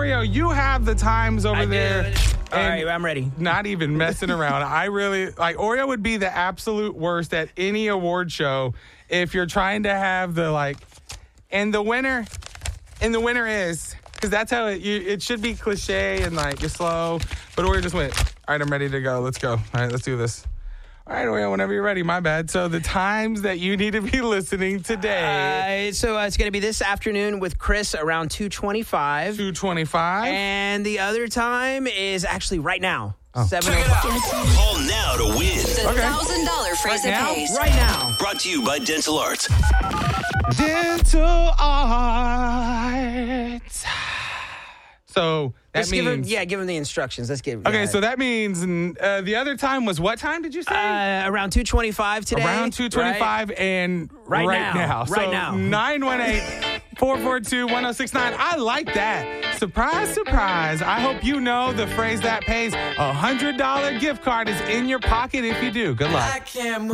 Oreo, you have the times over there. All right, I'm ready. Not even messing around. I really, Oreo would be the absolute worst at any award show if you're trying to have the, and the winner is, because that's how it should be cliche and, you're slow. But Oreo just went, all right, I'm ready to go. Let's go. All right, let's do this. All right, Oreo, whenever you're ready. My bad. So the times that you need to be listening today. So it's going to be this afternoon with Chris around 2:25. 2:25. And the other time is actually right now. 7:05. Call now to win. The $1,000 phrase Right now? pays. Right now. Brought to you by Dental Arts. Dental Arts. So that means... Give him the instructions. Let's give. Okay, so that means the other time was what time did you say? Around 2:25 today. Around 2:25 right? and Right now. So Right now. 918-442-1069. I like that. Surprise, surprise. I hope you know the phrase that pays. $100 gift card is in your pocket if you do. Good luck.